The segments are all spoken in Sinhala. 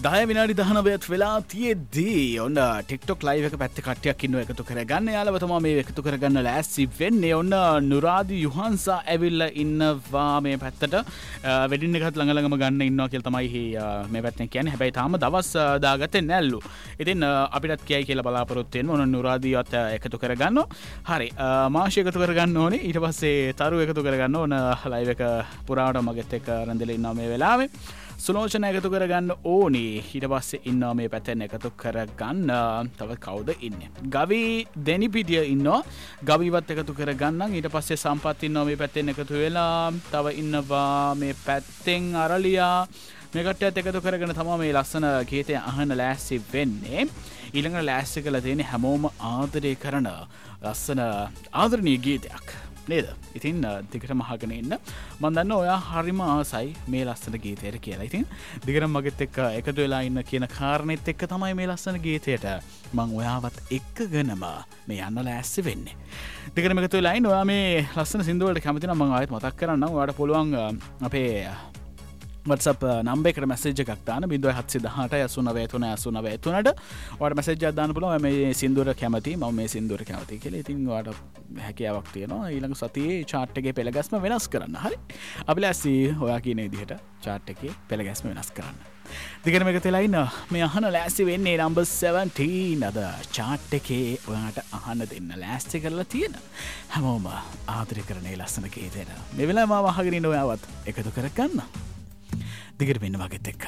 10 විනාඩි 19ත් වෙලා තියෙද්දී ඔන්න TikTok live එක පැත්තේ කට්ටියක් ඉන්නව එකතු කරගන්න. යාළුවා තමයි මේ එකතු කරගන්න ලෑස්ති වෙන්නේ. ඔන්න නුරාදි යුහන්සා ඇවිල්ලා ඉන්නවා මේ පැත්තට. වෙඩින් එකත් ළඟ ළඟම ගන්න ඉන්නවා කියලා තමයි මේ පැත්තෙන් කියන්නේ. හැබැයි තාම දවස් දාගත්තේ නැල්ලු. ඉතින් අපිටත් කියයි කියලා බලාපොරොත්තු වෙනවා. ඔන්න නුරාදිවත් එකතු කරගන්නවා. හරි. මාෂි එකතු කරගන්න ඕනේ. ඊට පස්සේ තරු එකතු කරගන්න ඕන live එක පුරාවට මගෙත් එක්ක රැඳිලා ඉන්නවා මේ වෙලාවේ. සුලෝචන එකතු කරගන්න ඕනි. ඊට පස්සේ ඉන්නවා මේ පැත්තෙන් එකතු කරගන්න. තව කවුද ඉන්නේ? ගවි දෙනිපිටිය ඉන්නවා. ගවිවත් එකතු කරගන්නම්. ඊට පස්සේ සම්පත් ඉන්නවා මේ පැත්තෙන් එකතු වෙලා. තව ඉන්නවා මේ පැත්තෙන් අරලියා. මේ කට්ටියත් එකතු කරගෙන තමයි මේ ලස්සන ගීතය අහන්න ලෑස්ති වෙන්නේ. ඊළඟට ලෑස්ති කරලා තියෙන්නේ හැමෝම ආදරය කරන ලස්සන ආදරණීය ගීතයක්. නේද? ඉතින් දිගටම අහගෙන ඉන්න. මම දන්නවා ඔයා හරිම ආසයි මේ ලස්සන ගීතයට කියලා. ඉතින් දිගටම මගෙත් එක්ක එකතු වෙලා ඉන්න කියන කාරණෙත් එක්ක තමයි මේ ලස්සන ගීතයට මම ඔයාවත් එක්කගෙනම මේ යන්න ලෑස්ති වෙන්නේ. දිගටම එකතු වෙලා ඉන්න. ඔයා මේ ලස්සන සින්දු වලට කැමති නම් මම ආයෙත් මතක් කරන්නම්. ඔයාට පුළුවන් අපේ WhatsApp නම්බර් එකට මැසේජ් එකක් දාන්න 0718893993ට ඔයාලට මැසේජ් එකක් දාන්න පුළුවන් මේ සින්දුවට කැමති මම මේ සින්දුවට කැමති කියලා. ඉතින් ඔයාලට හැකියාවක් තියෙනවා ඊළඟ සතියේ chart එකේ පෙළගැස්ම වෙනස් කරන්න. හරි. අපි ලෑස්ති ඔයා කියන විදිහට chart එකේ පෙළගැස්ම වෙනස් කරන්න. දිගටම එකතු වෙලා ඉන්න. මේ අහන ලෑස්ති වෙන්නේ number 17 අද chart එකේ ඔයාට අහන්න දෙන්න ලෑස්ති කරලා තියෙන. හැමෝම ආදරය කරන ඒ ලස්සන ගීතයට මේ වෙලාව මම අහගෙන ඉන්න ඔයාවත් එකතු කරගන්න. දිගට වෙන්න වගෙත් එක්ක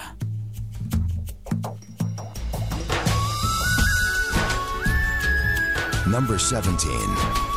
Number 17.